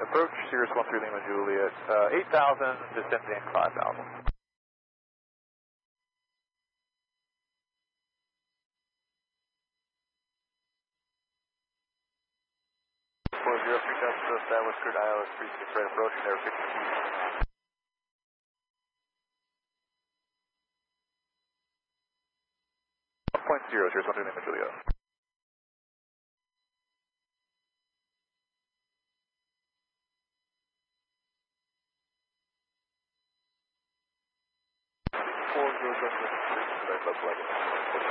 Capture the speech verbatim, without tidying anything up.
approach, Cirrus one three Lima Juliet, uh, eight thousand, descending five thousand. four zero three Delta, established crude I L S three six, right approach, air fifty feet. one point zero, Cirrus one three Lima Juliet. four zero seven, right, left leg.